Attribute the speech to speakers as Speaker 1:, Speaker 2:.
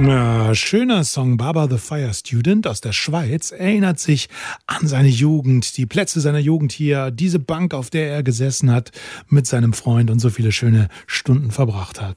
Speaker 1: Ja, schöner Song. Baba the Fire Student aus der Schweiz erinnert sich an seine Jugend, die Plätze seiner Jugend hier, diese Bank, auf der er gesessen hat mit seinem Freund und so viele schöne Stunden verbracht hat.